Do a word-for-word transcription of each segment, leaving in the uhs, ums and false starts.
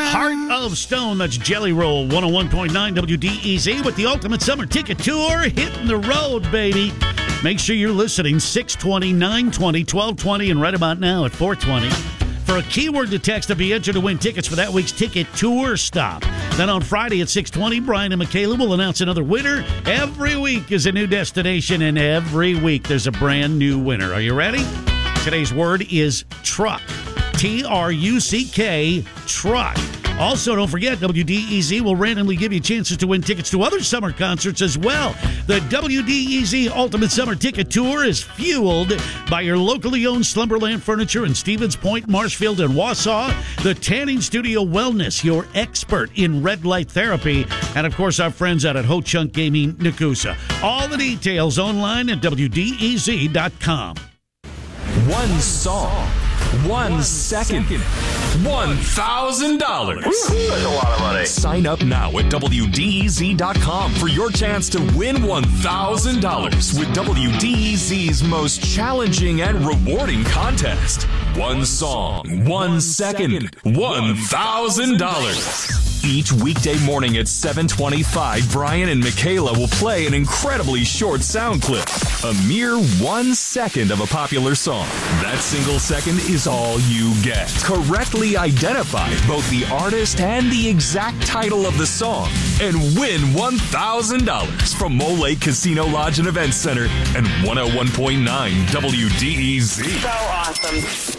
Heart of Stone, that's Jelly Roll, one oh one point nine W D E Z with the Ultimate Summer Ticket Tour hitting the road, baby. Make sure you're listening six twenty, nine twenty, twelve twenty, and right about now at four twenty. For a keyword to text to be entered to win tickets for that week's Ticket Tour stop. Then on Friday at six twenty, Brian and Michaela will announce another winner. Every week is a new destination, and every week there's a brand new winner. Are you ready? Today's word is truck. T R U C K, truck. Also, don't forget, W D E Z will randomly give you chances to win tickets to other summer concerts as well. The W D E Z Ultimate Summer Ticket Tour is fueled by your locally owned Slumberland Furniture in Stevens Point, Marshfield, and Wausau. The Tanning Studio Wellness, your expert in red light therapy. And, of course, our friends out at Ho Chunk Gaming, Nakusa. All the details online at W D E Z dot com. One song. One second. One thousand dollars. That's a lot of money. Sign up now at W D E Z dot com for your chance to win one thousand dollars with W D E Z's most challenging and rewarding contest. One song, one second, one thousand dollars. Each weekday morning at seven twenty-five, Brian and Michaela will play an incredibly short sound clip. A mere one second of a popular song. That single second is all you get. Correctly identify both the artist and the exact title of the song and win one thousand dollars from Mole Lake Casino Lodge and Event Center and one oh one point nine W D E Z. So awesome.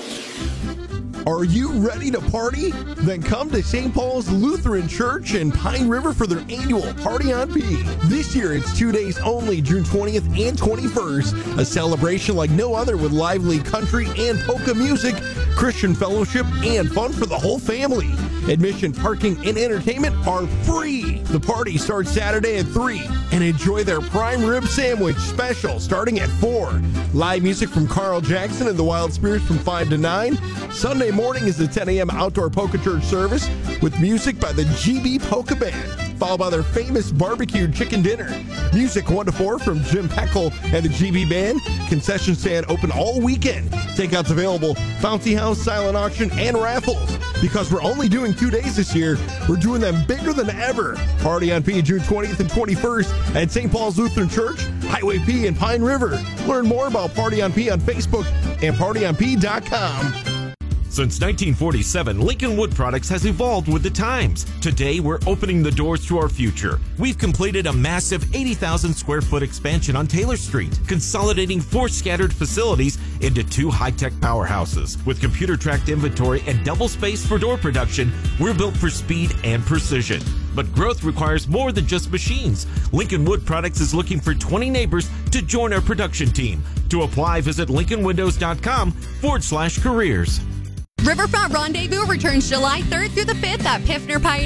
Are you ready to party? Then come to Saint Paul's Lutheran Church in Pine River for their annual Party on P. This year, it's two days only, June twentieth and twenty-first. A celebration like no other with lively country and polka music, Christian fellowship, and fun for the whole family. Admission, parking, and entertainment are free. The party starts Saturday at three, and enjoy their prime rib sandwich special starting at four. Live music from Carl Jackson and the Wild Spirits from five to nine. Sunday morning is the ten a.m. outdoor polka church service with music by the G B Polka Band, followed by their famous barbecued chicken dinner. Music one to four from Jim Heckel and the G B Band. Concession stand open all weekend. Takeouts available, Bouncy House, silent auction, and raffles. Because we're only doing two days this year, we're doing them bigger than ever. Party on P, June twentieth and twenty-first at Saint Paul's Lutheran Church, Highway P in Pine River. Learn more about Party on P on Facebook and party on p dot com. Since nineteen forty-seven, Lincoln Wood Products has evolved with the times. Today, we're opening the doors to our future. We've completed a massive eighty thousand square foot expansion on Taylor Street, consolidating four scattered facilities into two high-tech powerhouses. With computer-tracked inventory and double space for door production, we're built for speed and precision. But growth requires more than just machines. Lincoln Wood Products is looking for twenty neighbors to join our production team. To apply, visit lincoln windows dot com forward slash careers. Riverfront Rendezvous returns July third through the fifth at Piffner Pioneer